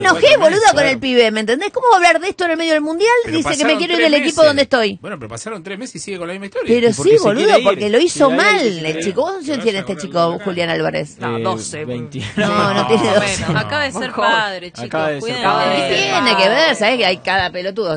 enojé, boludo, con el pibe, ¿me entendés? ¿Cómo va a hablar de esto en el medio del mundial? Pero Dice que me quiero ir 3 del equipo meses. donde estoy. Bueno, pero pasaron 3 meses y sigue con la misma historia. Pero sí, boludo, porque lo hizo Sí, ahí mal hay que el chico. ¿Cuántos años tiene este chico, Julián Álvarez? No, 12. 20. No tiene 12. Bueno, acaba de ser padre, chicos. Acaba de ser Cuídense. padre. Tiene que ver, ¿sabés? Que hay cada pelotudo.